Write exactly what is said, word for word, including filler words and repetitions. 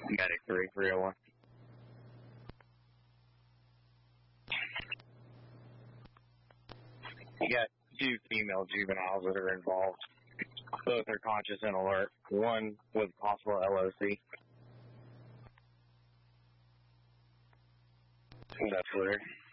Medic three, three oh one. You got two female juveniles that are involved. Both are conscious and alert. One with possible L O C. That's clear.